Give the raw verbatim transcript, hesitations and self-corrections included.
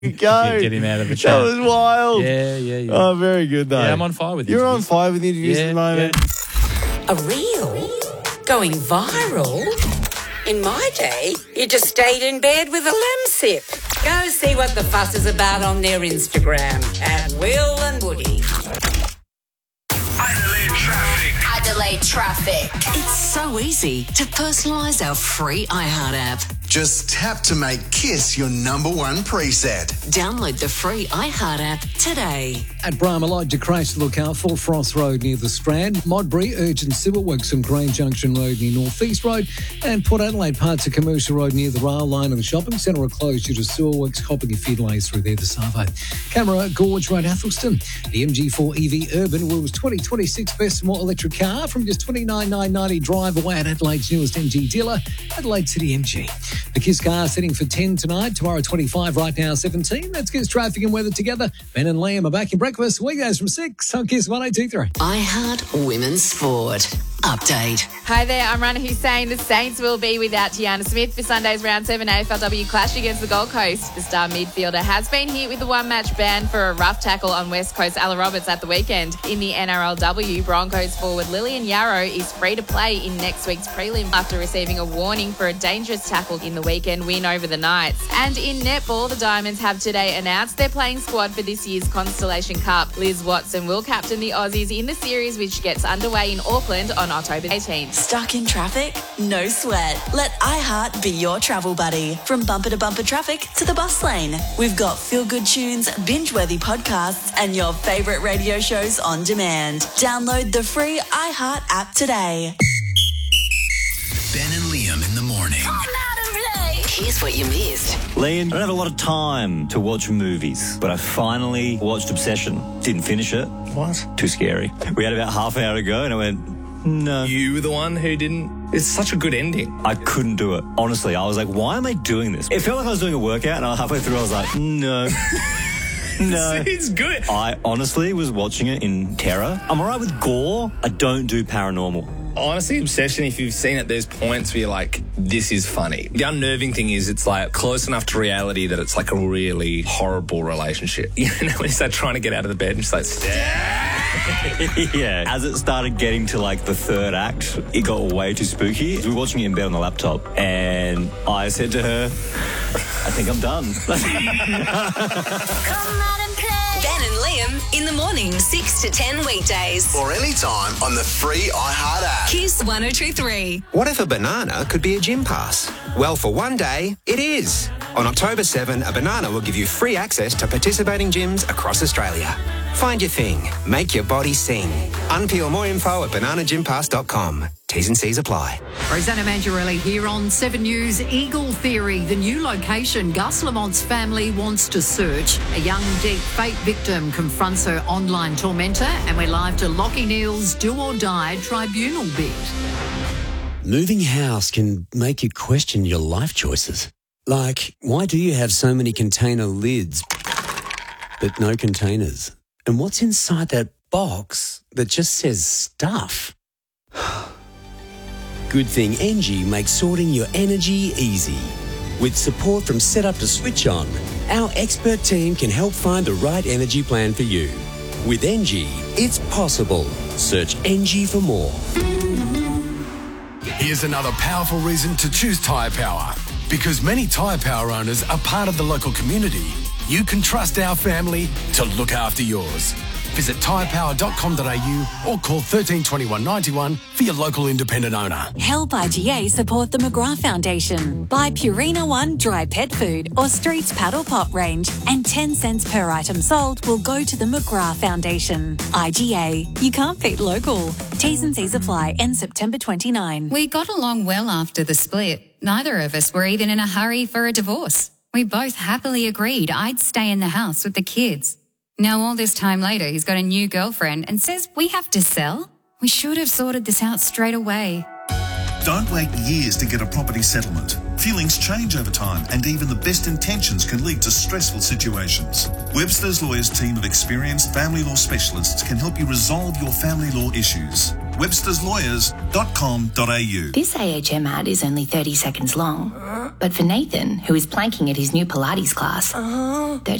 Go. Get him out of the chat. That was wild. Yeah, yeah, yeah. Oh, very good, though. Yeah, I'm on fire with You're interviews. on fire with interviews Yeah, at the moment. yeah. A reel? Going viral? In my day, you just stayed in bed with a lemon sip. Go see what the fuss is about on their Instagram at Will and Woody. Adelaide Traffic. Adelaide Traffic. It's so easy to personalise our free iHeart app. Just tap to make KISS your number one preset. Download the free iHeart app today. At Brahma Light, to crash, look out for Frost Road near the Strand, Modbury, urgent civil works on Green Junction Road near North East Road, and Port Adelaide, parts of Commercial Road near the rail line of the shopping centre are closed due to sewer works, copping a few delays through there this Savo. Camera, Gorge Road, Athelston. The M G four E V Urban was twenty twenty-six best more electric car from just twenty-nine thousand nine hundred ninety drive away at Adelaide's newest M G dealer, Adelaide City M G. The KISS car setting for ten tonight, tomorrow twenty-five, right now seventeen. That's KISS traffic and weather together. Ben and Liam are back in breakfast. Weekdays from six on KISS one oh two three. iHeart Women's Sport. Update. Hi there, I'm Rana Hussain. The Saints will be without Tiana Smith for Sunday's round seven A F L W clash against the Gold Coast. The star midfielder has been hit with a one-match ban for a rough tackle on West Coast Ella Roberts at the weekend. In the N R L W, Broncos forward Lillian Yarrow is free to play in next week's prelim after receiving a warning for a dangerous tackle in the weekend win over the Knights. And in netball, the Diamonds have today announced their playing squad for this year's Constellation Cup. Liz Watson will captain the Aussies in the series, which gets underway in Auckland on October eighteenth. Stuck in traffic? No sweat. Let iHeart be your travel buddy. From bumper to bumper traffic to the bus lane. We've got feel-good tunes, binge-worthy podcasts, and your favourite radio shows on demand. Download the free iHeart app today. Ben and Liam in the morning. Here's what you missed. Liam, I don't have a lot of time to watch movies, but I finally watched Obsession. Didn't finish it. What? Too scary. We had about half an hour to go and I went, no. You were the one who didn't? It's such a good ending. I couldn't do it. Honestly, I was like, why am I doing this? It felt like I was doing a workout and halfway through I was like, no. No. It's good. I honestly was watching it in terror. I'm all right with gore. I don't do paranormal. Honestly, Obsession, if you've seen it, there's points where you're like, this is funny. The unnerving thing is it's like close enough to reality that it's like a really horrible relationship. You know, when you start trying to get out of the bed and just like, yeah. As it started getting to like the third act, it got way too spooky. We were watching it in bed on the laptop and I said to her, I think I'm done. Come out and play. Ben and Liam in the morning, six to ten weekdays. Or anytime on the free iHeart app. KISS one oh two three. What if a banana could be a gym pass? Well, for one day, it is. On October seventh, a banana will give you free access to participating gyms across Australia. Find your thing. Make your body sing. Unpeel more info at banana gym pass dot com. T's and C's apply. Rosanna Mangiarelli here on seven News. Eagle Theory, the new location Gus Lamont's family wants to search. A young deep fate victim confronts her online tormentor, and we're live to Lockie Neal's Do or Die tribunal bid. Moving house can make you question your life choices. Like, why do you have so many container lids but no containers? And what's inside that box that just says stuff? Good thing Engie makes sorting your energy easy. With support from Setup to Switch On, our expert team can help find the right energy plan for you. With Engie, it's possible. Search Engie for more. Here's another powerful reason to choose Tyre Power. Because many Tyre Power owners are part of the local community, you can trust our family to look after yours. Visit tyre power dot com dot a u or call one three two one, nine one for your local independent owner. Help I G A support the McGrath Foundation. Buy Purina One dry pet food or Streets Paddle Pop range, and ten cents per item sold will go to the McGrath Foundation. I G A. You can't beat local. T's and C's apply. End September twenty-ninth. We got along well after the split. Neither of us were even in a hurry for a divorce. We both happily agreed I'd stay in the house with the kids. Now all this time later, he's got a new girlfriend and says we have to sell? We should have sorted this out straight away. Don't wait years to get a property settlement. Feelings change over time, and even the best intentions can lead to stressful situations. Webster's Lawyers team of experienced family law specialists can help you resolve your family law issues. websters lawyers dot com dot a u. This A H M ad is only thirty seconds long, but for Nathan, who is planking at his new Pilates class,